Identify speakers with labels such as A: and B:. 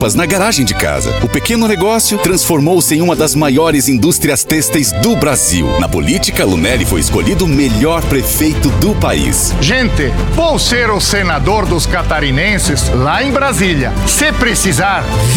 A: roupas na garagem de casa. O pequeno negócio transformou-se em uma das maiores indústrias têxteis do Brasil. Na política, Lunelli foi escolhido o melhor prefeito do país.
B: Gente, vou ser o senador dos catarinenses lá em Brasília. Se precisar,